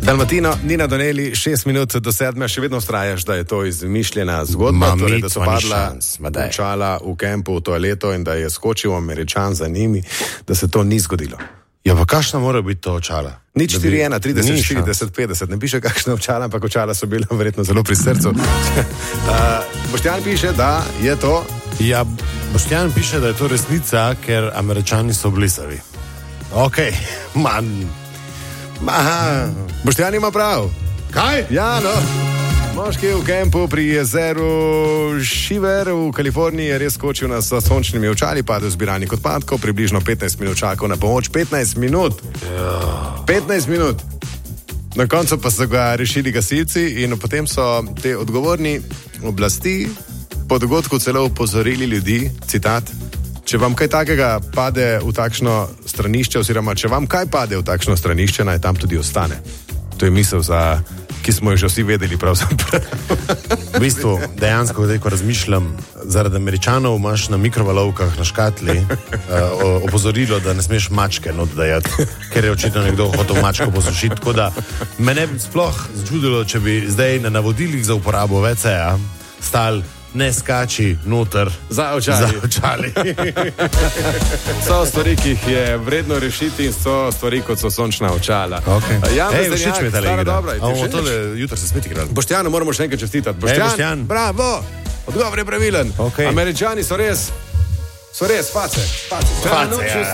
Dalmatino, Nina Doneli, 6 minut do 7, še vedno vztrajaš, da je to izmišljena zgodba, torej, da so padla očala v kempu v toaleto in da je skočil Američan za njimi, da se to ni zgodilo. Ja, pa kakšna mora biti to očala? Nič 4-1, 30, 40, 50, ne piše kakšne očala, ampak očala so bila verjetno zelo pri srcu. Boštjan piše, da je to... Ja, Boštjan piše, da je to resnica, ker Američani so blisavi. Okej, Boštjan ima prav. Kaj? Ja, no. Moški v kempu pri jezeru Shiver v Kaliforniji je res skočil na sončnimi očali, padel zbiralnik odpadkov, približno 15 minut čakal na pomoč. 15 minut! 15 minut! Na koncu pa so ga rešili gasilci in potem so te odgovorni oblasti po dogodku celo upozorili ljudi, citat, če vam kaj takega pade v takšno stranišče, oziroma če vam kaj pade v takšno stranišče, naj tam tudi ostane. To je misel, ki smo jo že vsi vedeli pravzaprav. V bistvu, dejansko, ko razmišljam, zaradi Američanov imaš na mikrovalovkah na škatli opozorilo, da ne smeš mačke not dajati, ker je očitno nekdo hotel mačko posušiti. Tako da me ne bi sploh začudilo, če bi zdaj na navodilih za uporabo WC-ja stal ne skači noter za očali. So stvari, ki jih je vredno rešiti in so stvari, kot so sončna očala. Všeč mi je ta igra. Bomo tole jutri se spet igrali. Boštjanu moramo še enkrat čestitati. Boštjan, bravo! Odgovor je pravilen. Američani so res face.